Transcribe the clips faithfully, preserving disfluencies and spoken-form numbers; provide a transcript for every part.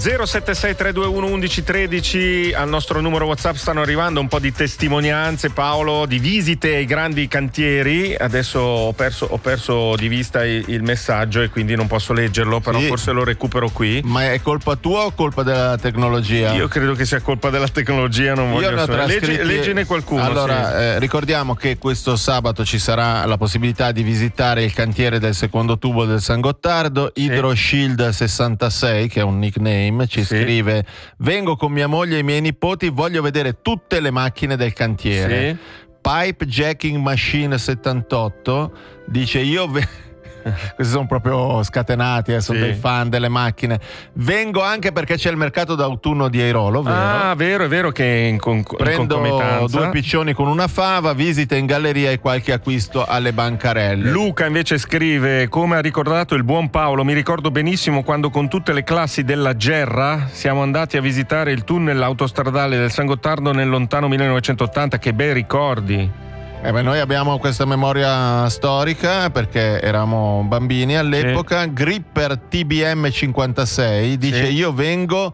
zero sette sei tre due uno uno uno tredici. Al nostro numero WhatsApp stanno arrivando un po' di testimonianze, Paolo, di visite ai grandi cantieri. Adesso ho perso, ho perso di vista il, il messaggio e quindi non posso leggerlo, però sì, forse lo recupero qui. Ma è colpa tua o colpa della tecnologia? Io credo che sia colpa della tecnologia, non voglio Io ne Leggi, leggine qualcuno. Allora, sì. eh, ricordiamo che questo sabato ci sarà la possibilità di visitare il cantiere del secondo tubo del San Gottardo. Sì. Hydroshield sessantasei, che è un nickname, ci sì. scrive: vengo con mia moglie e i miei nipoti, voglio vedere tutte le macchine del cantiere. Sì. Pipe Jacking Machine settantotto dice: io ve- questi sono proprio scatenati, eh, sono sì. dei fan delle macchine. Vengo anche perché c'è il mercato d'autunno di Airolo, vero? Ah, vero, è vero che in, con- in Prendo concomitanza. due piccioni con una fava, visita in galleria e qualche acquisto alle bancarelle. Luca invece scrive: come ha ricordato il buon Paolo, mi ricordo benissimo quando con tutte le classi della Gerra siamo andati a visitare il tunnel autostradale del San Gottardo nel lontano millenovecentottanta. Che bei ricordi. Eh beh, noi abbiamo questa memoria storica perché eravamo bambini all'epoca. Sì. Gripper T B M cinquantasei dice: sì. io vengo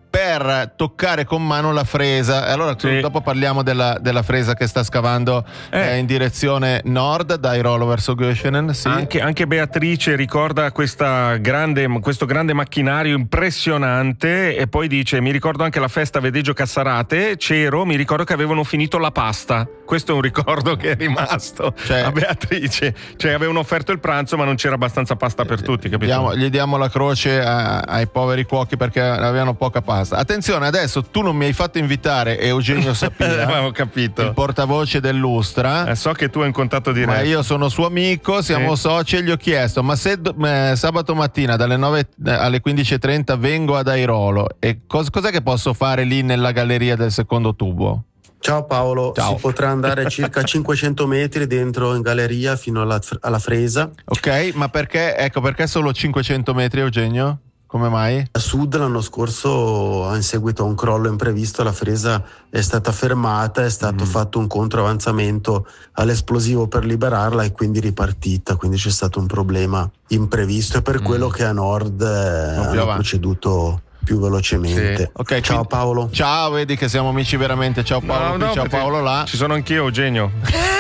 per toccare con mano la fresa. Allora sì. dopo parliamo della, della fresa che sta scavando eh. Eh, in direzione nord da Airolo verso Göschenen. Sì. Anche, anche Beatrice ricorda questa grande, questo grande macchinario impressionante e poi dice: mi ricordo anche la festa Vedeggio Cassarate, c'ero, mi ricordo che avevano finito la pasta. Questo è un ricordo che è rimasto cioè, a Beatrice, cioè avevano offerto il pranzo ma non c'era abbastanza pasta per tutti, capito? Diamo, gli diamo la croce a, ai poveri cuochi perché avevano poca pasta. Attenzione, adesso tu non mi hai fatto invitare Eugenio Sapia, ho capito, il portavoce dell'Ustra. Eh, so che tu hai un contatto diretto. Ma io sono suo amico, siamo sì. soci e gli ho chiesto: ma se eh, sabato mattina dalle nove alle quindici e trenta vengo ad Airolo, e cos- cos'è che posso fare lì nella galleria del secondo tubo? Ciao Paolo, Ciao. si potrà andare circa cinquecento metri dentro in galleria fino alla, alla fresa. Ok, ma perché, ecco, perché solo cinquecento metri, Eugenio? Come mai? A sud l'anno scorso, in seguito a un crollo imprevisto, la fresa è stata fermata, è stato mm. fatto un controavanzamento all'esplosivo per liberarla e quindi ripartita, quindi c'è stato un problema imprevisto e per mm. quello che a nord eh, hanno proceduto più velocemente. Sì. Okay, ciao quindi, Paolo. Ciao, vedi che siamo amici veramente. Ciao Paolo, no, no, ciao Paolo là. Ci sono anch'io, Eugenio.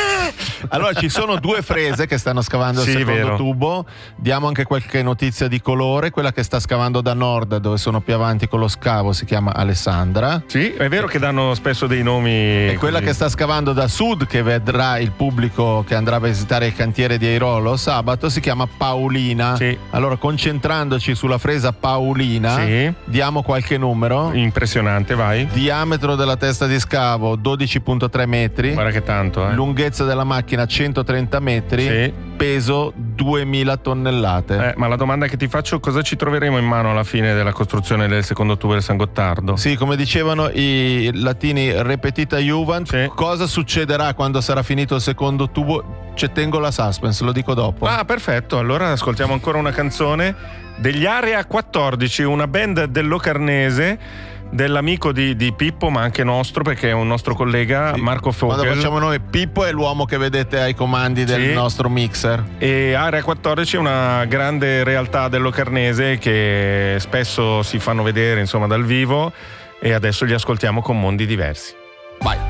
Allora ci sono due frese che stanno scavando il sì, secondo vero. tubo. Diamo anche qualche notizia di colore. Quella che sta scavando da nord, dove sono più avanti con lo scavo, si chiama Alessandra. Sì, è vero che danno spesso dei nomi. E quella così. che sta scavando da sud, che vedrà il pubblico che andrà a visitare il cantiere di Airolo sabato, si chiama Paolina. Sì. Allora, concentrandoci sulla fresa Paolina, sì. diamo qualche numero. Impressionante, vai. Diametro della testa di scavo dodici virgola tre metri. Guarda che tanto, eh. Lunghezza della macchina centotrenta metri. Sì. Peso duemila tonnellate. Eh, ma la domanda che ti faccio: cosa ci troveremo in mano alla fine della costruzione del secondo tubo del San Gottardo? Sì, come dicevano i latini, repetita Juvent. Sì. Cosa succederà quando sarà finito il secondo tubo? Ci tengo la suspense, lo dico dopo. Ah, perfetto. Allora ascoltiamo ancora una canzone degli Area quattordici, una band del Locarnese, dell'amico di, di Pippo, ma anche nostro, perché è un nostro collega, sì. Marco Fogel. Quando facciamo noi, Pippo è l'uomo che vedete ai comandi del sì. nostro mixer. E Area quattordici è una grande realtà del Locarnese che spesso si fanno vedere, insomma, dal vivo, e adesso li ascoltiamo con mondi diversi. Vai.